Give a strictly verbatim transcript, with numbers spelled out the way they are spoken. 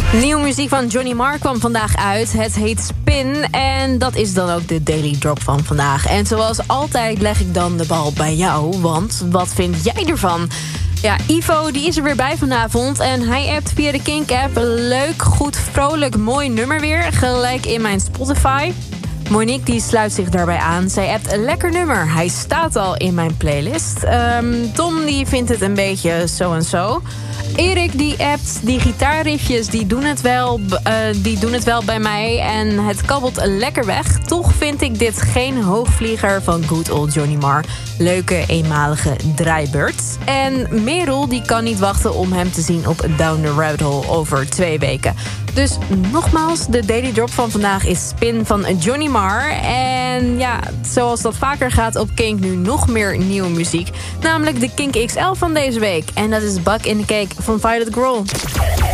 Nieuwe muziek van Johnny Marr kwam vandaag uit. Het heet Spin en dat is dan ook de Daily Drop van vandaag. En zoals altijd leg ik dan de bal bij jou, want wat vind jij ervan? Ja, Ivo die is er weer bij vanavond en hij appt via de Kink-app. Leuk, goed, vrolijk, mooi nummer weer. Gelijk in mijn Spotify. Monique die sluit zich daarbij aan. Zij appt een lekker nummer. Hij staat al in mijn playlist. Um, Tom die vindt het een beetje zo en zo. Erik die appt, die gitaarriffjes die doen, het wel, uh, die doen het wel bij mij en het kabbelt lekker weg. Toch vind ik dit geen hoogvlieger van good old Johnny Marr. Leuke eenmalige draaibeurt. En Merel die kan niet wachten om hem te zien op Down the Rabbit Hole over twee weken. Dus nogmaals, de Daily Drop van vandaag is Spin van Johnny Marr. En ja, zoals dat vaker gaat op Kink nu nog meer nieuwe muziek. Namelijk de Kink X L van deze week. En dat is Bug in the Cake van Violet Grohl.